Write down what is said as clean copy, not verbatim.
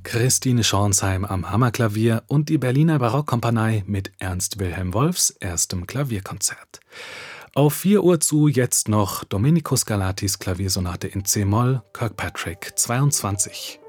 Christine Schornsheim am Hammerklavier und die Berliner Barockkompanie mit Ernst Wilhelm Wolffs erstem Klavierkonzert. Auf 4 Uhr zu jetzt noch Domenico Scarlattis Klaviersonate in c-Moll, Kirkpatrick 22.